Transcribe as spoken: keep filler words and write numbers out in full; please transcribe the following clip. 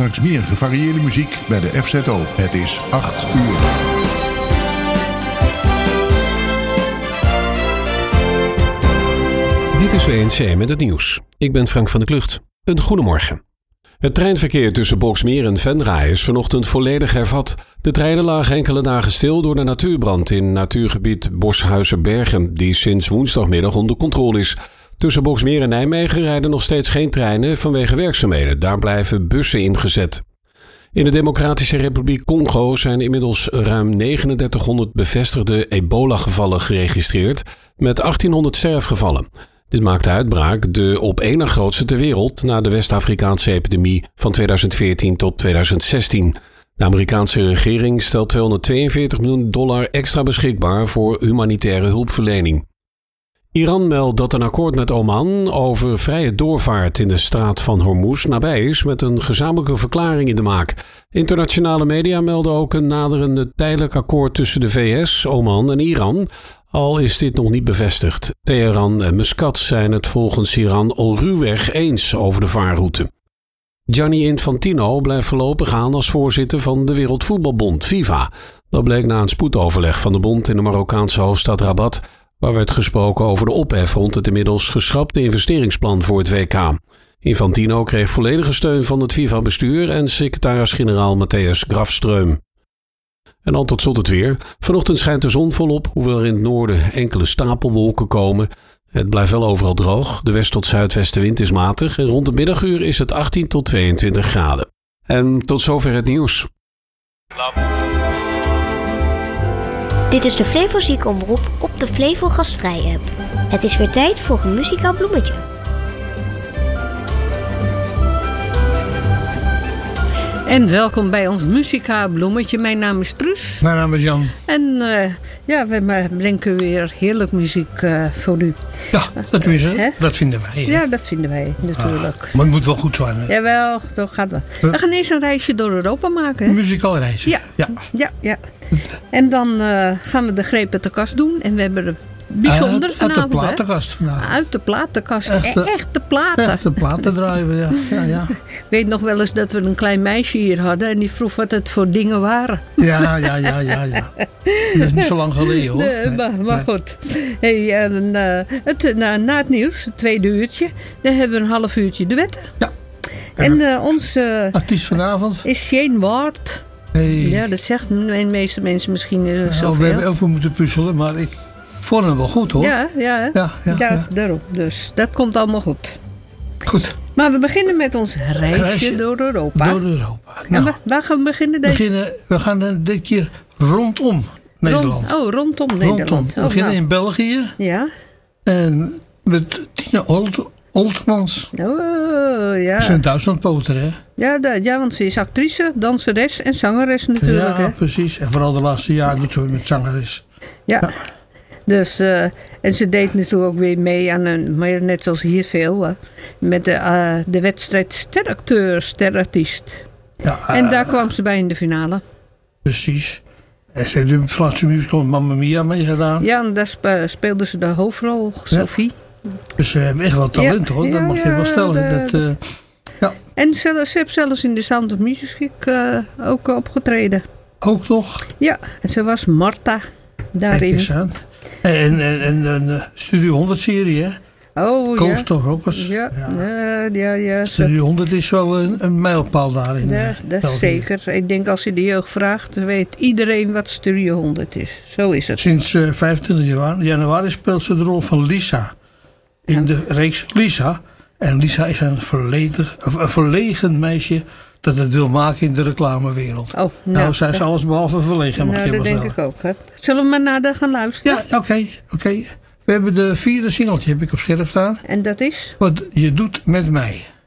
Straks meer gevarieerde muziek bij de F Z O. Het is acht uur. Dit is W N C met het nieuws. Ik ben Frank van der Klucht. Een goedemorgen. Het treinverkeer tussen Boxmeer en Venray is vanochtend volledig hervat. De treinen lagen enkele dagen stil door de natuurbrand in natuurgebied Boshuizen-Bergen, die sinds woensdagmiddag onder controle is. Tussen Boxmeer en Nijmegen rijden nog steeds geen treinen vanwege werkzaamheden. Daar blijven bussen ingezet. In de Democratische Republiek Congo zijn inmiddels ruim negenendertighonderd bevestigde ebola-gevallen geregistreerd, met achttienhonderd sterfgevallen. Dit maakt de uitbraak de op één na grootste ter wereld na de West-Afrikaanse epidemie van tweeduizend veertien tot tweeduizend zestien. De Amerikaanse regering stelt tweehonderdtweeënveertig miljoen dollar extra beschikbaar voor humanitaire hulpverlening. Iran meldt dat een akkoord met Oman over vrije doorvaart in de straat van Hormuz nabij is met een gezamenlijke verklaring in de maak. Internationale media melden ook een naderende tijdelijk akkoord tussen de V S, Oman en Iran, al is dit nog niet bevestigd. Teheran en Muscat zijn het volgens Iran al ruwweg eens over de vaarroute. Gianni Infantino blijft voorlopig aan als voorzitter van de Wereldvoetbalbond, FIFA. Dat bleek na een spoedoverleg van de bond in de Marokkaanse hoofdstad Rabat, waar werd gesproken over de ophef rond het inmiddels geschrapte investeringsplan voor het W K. Infantino kreeg volledige steun van het FIFA-bestuur en secretaris-generaal Matthias Grafström. En dan tot slot het weer. Vanochtend schijnt de zon volop, hoewel er in het noorden enkele stapelwolken komen. Het blijft wel overal droog. De west- tot zuidwestenwind is matig en rond het middaguur is het achttien tot tweeëntwintig graden. En tot zover het nieuws. Dit is de Flevo Ziekenomroep op de Flevo Gastvrij app. Het is weer tijd voor een muzikaal bloemetje. En welkom bij ons muzikaal bloemetje. Mijn naam is Truus. Mijn naam is Jan. En uh, ja, we brengen weer heerlijk muziek uh, voor u. Ja, dat is hè? Dat vinden wij. Hè? Ja, dat vinden wij natuurlijk. Ah, maar het moet wel goed zijn. Hè? Jawel, dat gaat wel. We gaan eerst een reisje door Europa maken. Hè? Een muzikaal reisje. Ja, ja, ja. ja. En dan uh, gaan we de greep uit de kast doen. En we hebben er bijzonder uit, vanavond. Uit de platenkast vanavond. Uit de platenkast. Echte, echte platen. Echte platen draaien we, ja. ja, ja. Ik weet nog wel eens dat we een klein meisje hier hadden. En die vroeg wat het voor dingen waren. Ja, ja, ja, ja. ja. Dat is niet zo lang geleden hoor. Nee, maar, maar nee. Goed. Hey, en, uh, het, na, na het nieuws, het tweede uurtje. Dan hebben we een half uurtje duetten. Ja. En uh, onze uh, artiest vanavond is Shane Ward. Hey. Ja, dat zegt de meeste mensen misschien uh, nou, zoveel. We hebben over moeten puzzelen, maar ik vond hem wel goed hoor. Ja, ja, ja, ja, ja, ja, ja. daarom. Dus dat komt allemaal goed. Goed. Maar we beginnen met ons reisje, reisje door Europa. Door Europa. Nou, en waar, waar gaan we beginnen? Deze? beginnen we gaan dit keer rondom Nederland. Rond, oh, rondom Nederland. Rondom. We oh, beginnen nou. in België. Ja. En met Tina Olt, Oltmans. Oh, ja. Dat is een Duitslandpoter, hè? Ja, dat, ja, want ze is actrice, danseres en zangeres natuurlijk. Ja, hè? precies. En vooral de laatste jaren doet ze met zangeres. Ja. ja. Dus, uh, en ze deed natuurlijk ook weer mee aan een, maar net zoals hier veel, uh, met de, uh, de wedstrijd steracteur, sterartiest. Ja, uh, en daar kwam ze bij in de finale. Precies. En ze heeft de Franse musical Mamma Mia meegedaan. Ja, en daar spe, speelde ze de hoofdrol, Sophie. Ja. Dus ze hebben echt wel talent ja, hoor, dat ja, mag je ja, wel stellen. De, dat, uh, ja. En ze, ze heeft zelfs in de Sound of Music uh, ook opgetreden. Ook nog? Ja, en ze was Martha daarin. En, en, en een Studio honderd serie, hè? Oh, Koos ja. toch ook eens? Ja, ja, ja. ja, ja. Studio honderd is wel een, een mijlpaal daarin. Ja, dat is zeker. Ik denk als je de jeugd vraagt, weet iedereen wat Studio honderd is. Zo is het. Sinds uh, vijfentwintig januari speelt ze de rol van Lisa in ja. de reeks Lisa. En Lisa is een, verleden, een verlegen meisje dat het wil maken in de reclamewereld. Oh, nou, nou zij is dat... alles behalve verlegen. Nou, dat denk ik ook. Hè. Zullen we maar naar de gaan luisteren? Ja, oké. Okay, okay. We hebben de vierde singeltje heb ik op scherp staan. En dat is? Wat je doet met mij.